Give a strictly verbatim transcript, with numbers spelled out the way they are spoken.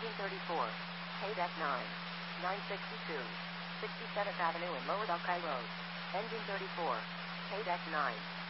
Engine thirty-four. K-Deck nine. nine sixty-two. sixty-seventh Avenue and Lower Buckeye Road. Engine thirty-four. K-Deck nine.